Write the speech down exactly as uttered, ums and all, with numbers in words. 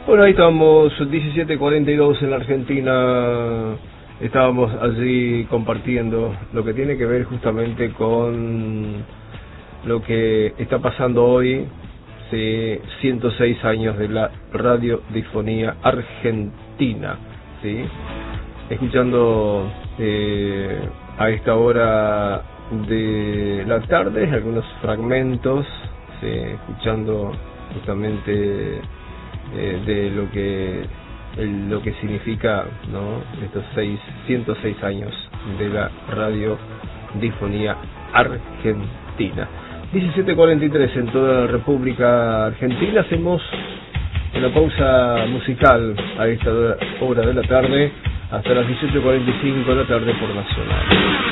Bueno, ahí estamos, diecisiete cuarenta y dos en la Argentina. Estábamos allí compartiendo lo que tiene que ver justamente con lo que está pasando hoy, ¿sí? ciento seis años de la radiodifonía argentina, ¿sí? Escuchando eh, a esta hora de la tarde algunos fragmentos, ¿sí? Escuchando justamente eh, de lo que el, lo que significa, ¿no? Estos seis, ciento seis años de la radiodifonía argentina. diecisiete cuarenta y tres en toda la República Argentina. Hacemos una pausa musical a esta hora de la tarde hasta las dieciocho cuarenta y cinco de la tarde por Nacional.